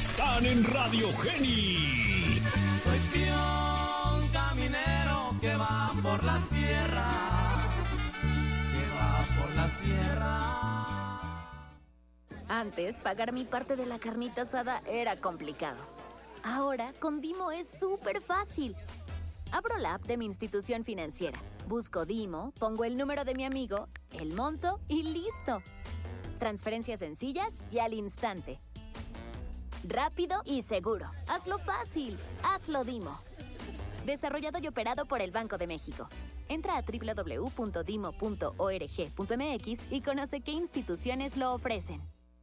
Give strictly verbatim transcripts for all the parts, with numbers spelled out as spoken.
están en Radio Geni. Soy peón caminero que va por la sierra, que va por la sierra. Antes, pagar mi parte de la carnita asada era complicado. Ahora, con Dimo es súper fácil. Abro la app de mi institución financiera, busco Dimo, pongo el número de mi amigo, el monto y listo. Transferencias sencillas y al instante. Rápido y seguro. Hazlo fácil. Hazlo Dimo. Desarrollado y operado por el Banco de México. Entra a doble u doble u doble u punto dimo punto org punto m x y conoce qué instituciones lo ofrecen.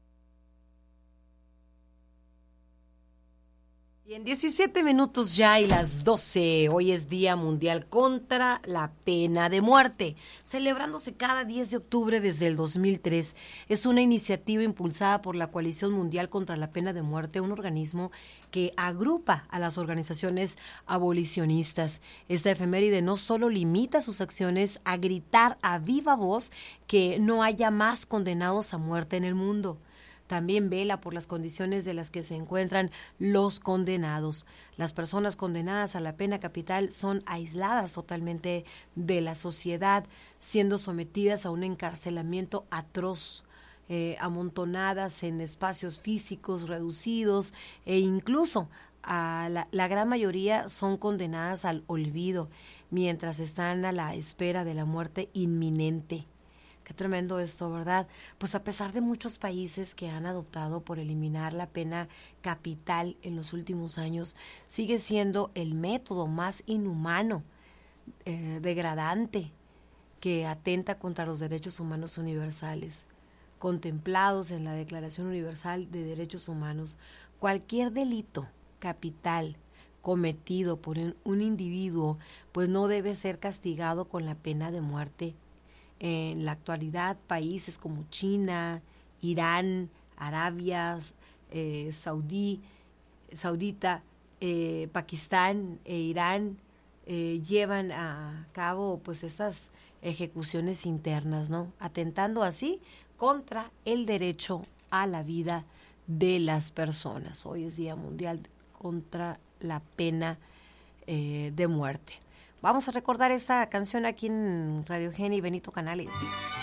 Y en diecisiete minutos ya y las doce, hoy es Día Mundial contra la Pena de Muerte, celebrándose cada diez de octubre desde el dos mil tres. Es una iniciativa impulsada por la Coalición Mundial contra la Pena de Muerte, un organismo que agrupa a las organizaciones abolicionistas. Esta efeméride no solo limita sus acciones a gritar a viva voz que no haya más condenados a muerte en el mundo, también vela por las condiciones de las que se encuentran los condenados. Las personas condenadas a la pena capital son aisladas totalmente de la sociedad, siendo sometidas a un encarcelamiento atroz, eh, amontonadas en espacios físicos reducidos e incluso a la, la gran mayoría son condenadas al olvido mientras están a la espera de la muerte inminente. Qué tremendo esto, ¿verdad? Pues a pesar de muchos países que han adoptado por eliminar la pena capital en los últimos años, sigue siendo el método más inhumano, eh, degradante, que atenta contra los derechos humanos universales, contemplados en la Declaración Universal de Derechos Humanos. Cualquier delito capital cometido por un, un individuo, pues no debe ser castigado con la pena de muerte. En la actualidad, países como China, Irán, Arabia eh, Saudí, Saudita, eh, Pakistán e Irán eh, llevan a cabo pues estas ejecuciones internas, ¿no? Atentando así contra el derecho a la vida de las personas. Hoy es Día Mundial contra la Pena eh, de Muerte. Vamos a recordar esta canción aquí en Radio Geni, Benito Canales.